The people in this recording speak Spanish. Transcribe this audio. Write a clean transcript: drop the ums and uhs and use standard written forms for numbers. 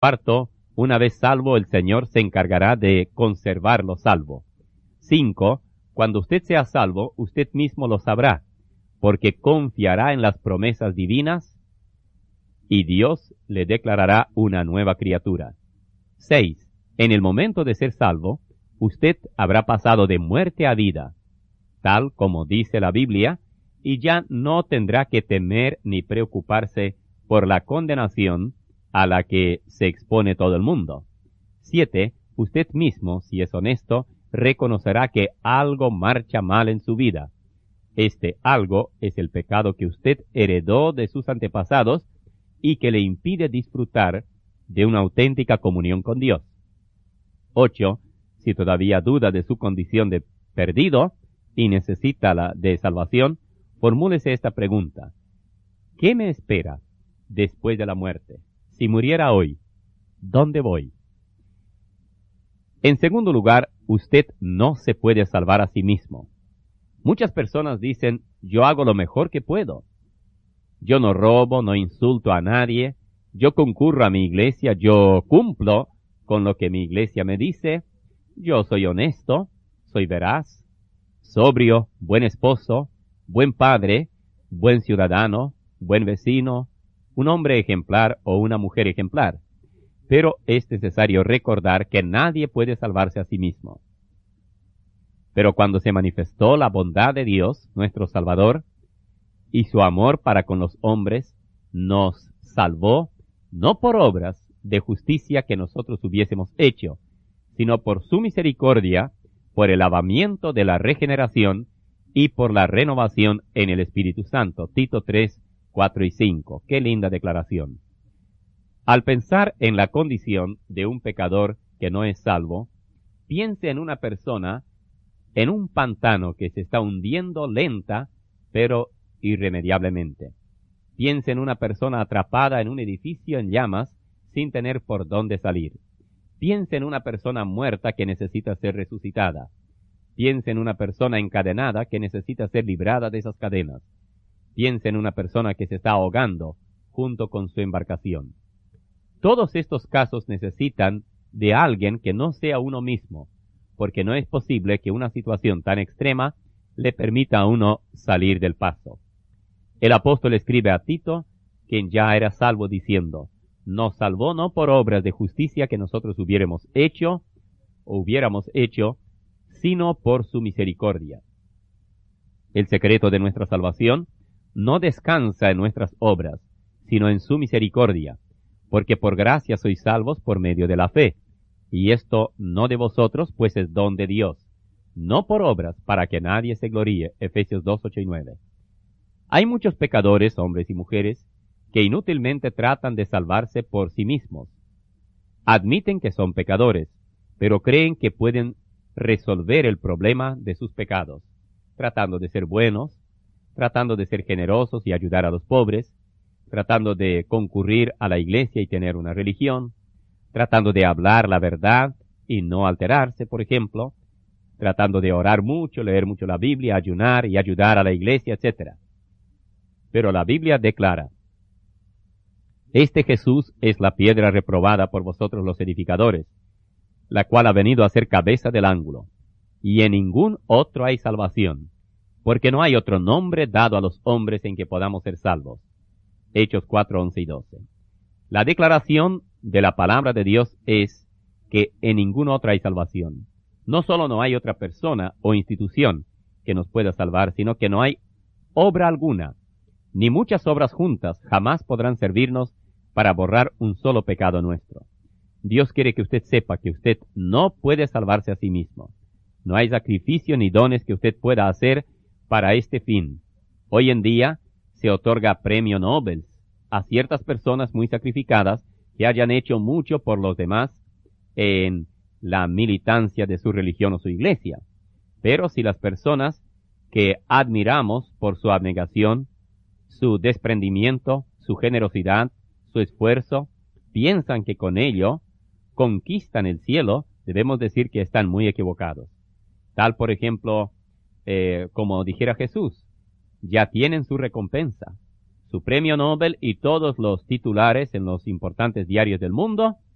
Cuarto, una vez salvo, el Señor se encargará de conservarlo salvo. 5. Cuando usted sea salvo, usted mismo lo sabrá, porque confiará en las promesas divinas y Dios le declarará una nueva criatura. 6. En el momento de ser salvo, usted habrá pasado de muerte a vida, tal como dice la Biblia, y ya no tendrá que temer ni preocuparse por la condenación a la que se expone todo el mundo. 7. Usted mismo, si es honesto, reconocerá que algo marcha mal en su vida. Este algo es el pecado que usted heredó de sus antepasados y que le impide disfrutar de una auténtica comunión con Dios. 8. Si todavía duda de su condición de perdido y necesita la de salvación, formúlese esta pregunta: ¿qué me espera después de la muerte? Si muriera hoy, ¿dónde voy? En segundo lugar, usted no se puede salvar a sí mismo. Muchas personas dicen: yo hago lo mejor que puedo. Yo no robo, no insulto a nadie, yo concurro a mi iglesia, yo cumplo con lo que mi iglesia me dice, yo soy honesto, soy veraz, sobrio, buen esposo, buen padre, buen ciudadano, buen vecino, un hombre ejemplar o una mujer ejemplar. Pero es necesario recordar que nadie puede salvarse a sí mismo. Pero cuando se manifestó la bondad de Dios, nuestro Salvador, y su amor para con los hombres, nos salvó, no por obras de justicia que nosotros hubiésemos hecho, sino por su misericordia, por el lavamiento de la regeneración y por la renovación en el Espíritu Santo. Tito 3, 4 y 5. Qué linda declaración. Al pensar en la condición de un pecador que no es salvo, piense en una persona en un pantano que se está hundiendo lenta, pero irremediablemente. Piense en una persona atrapada en un edificio en llamas sin tener por dónde salir. Piense en una persona muerta que necesita ser resucitada. Piense en una persona encadenada que necesita ser librada de esas cadenas. Piense en una persona que se está ahogando junto con su embarcación. Todos estos casos necesitan de alguien que no sea uno mismo, porque no es posible que una situación tan extrema le permita a uno salir del paso. El apóstol escribe a Tito, quien ya era salvo, diciendo: nos salvó no por obras de justicia que nosotros hubiéramos hecho, sino por su misericordia. El secreto de nuestra salvación no descansa en nuestras obras, sino en su misericordia, porque por gracia sois salvos por medio de la fe, y esto no de vosotros, pues es don de Dios, no por obras, para que nadie se gloríe. Efesios 2, 8 y 9. Hay muchos pecadores, hombres y mujeres, que inútilmente tratan de salvarse por sí mismos. Admiten que son pecadores, pero creen que pueden resolver el problema de sus pecados, tratando de ser buenos, tratando de ser generosos y ayudar a los pobres, tratando de concurrir a la iglesia y tener una religión, tratando de hablar la verdad y no alterarse, por ejemplo, tratando de orar mucho, leer mucho la Biblia, ayunar y ayudar a la iglesia, etc. Pero la Biblia declara: este Jesús es la piedra reprobada por vosotros los edificadores, la cual ha venido a ser cabeza del ángulo, y en ningún otro hay salvación, porque no hay otro nombre dado a los hombres en que podamos ser salvos. Hechos 4, 11 y 12. La declaración de la palabra de Dios es que en ningún otro hay salvación. No solo no hay otra persona o institución que nos pueda salvar, sino que no hay obra alguna, ni muchas obras juntas jamás podrán servirnos para borrar un solo pecado nuestro. Dios quiere que usted sepa que usted no puede salvarse a sí mismo. No hay sacrificio ni dones que usted pueda hacer para este fin. Hoy en día se otorga premio Nobel a ciertas personas muy sacrificadas que hayan hecho mucho por los demás en la militancia de su religión o su iglesia. Pero si las personas que admiramos por su abnegación, su desprendimiento, su generosidad, su esfuerzo, piensan que con ello conquistan el cielo, debemos decir que están muy equivocados. Tal, por ejemplo, como dijera Jesús, ya tienen su recompensa, su premio Nobel y todos los titulares en los importantes diarios del mundo